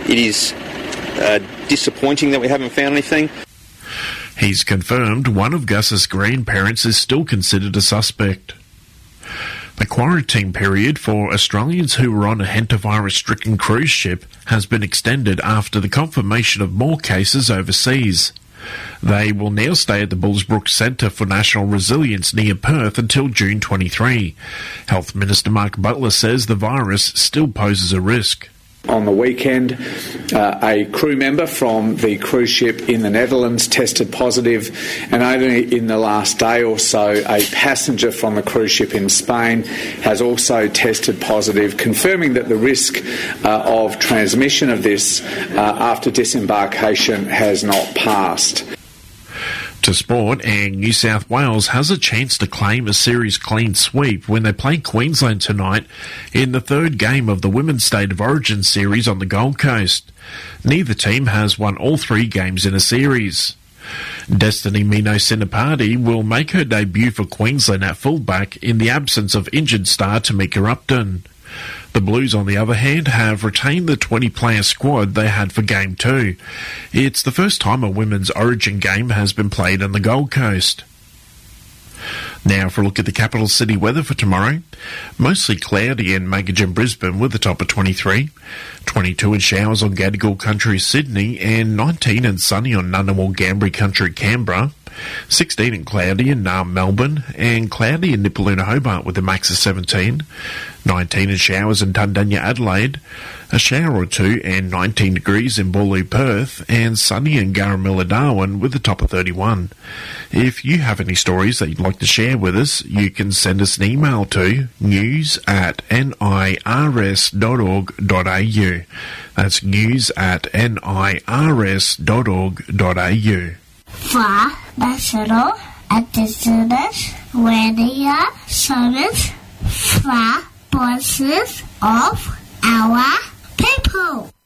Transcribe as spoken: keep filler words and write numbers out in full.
it is uh, disappointing that we haven't found anything. He's confirmed one of Gus's grandparents is still considered a suspect. The quarantine period for Australians who were on a hantavirus-stricken cruise ship has been extended after the confirmation of more cases overseas. They will now stay at the Bullsbrook Centre for National Resilience near Perth until June twenty-third. Health Minister Mark Butler says the virus still poses a risk. On the weekend, uh, a crew member from the cruise ship in the Netherlands tested positive, and only in the last day or so, a passenger from the cruise ship in Spain has also tested positive, confirming that the risk uh, of transmission of this uh, after disembarkation has not passed. To sport, and New South Wales has a chance to claim a series clean sweep when they play Queensland tonight in the third game of the Women's State of Origin series on the Gold Coast. Neither team has won all three games in a series. Destiny Mino-Sinapati will make her debut for Queensland at fullback in the absence of injured star Tamika Upton. The Blues, on the other hand, have retained the twenty-player squad they had for Game two. It's the first time a women's Origin game has been played on the Gold Coast. Now for a look at the capital city weather for tomorrow. Mostly cloudy in Magajin, Brisbane with a top of twenty-three. twenty-two in showers on Gadigal Country, Sydney, and nineteen and sunny on Ngunnawal, Gambri Country, Canberra. sixteen and cloudy in Naarm, Melbourne, and cloudy in Nipaluna, Hobart with a max of seventeen. nineteen in showers in Tundanya, Adelaide. A shower or two and nineteen degrees in Boorloo, Perth, and sunny in Garamilla, Darwin with a top of thirty-one. If you have any stories that you'd like to share with us, you can send us an email to news at nirs dot org dot a u. That's news at nirs dot org dot a u. For National Indigenous Radio Service, for voices of our people.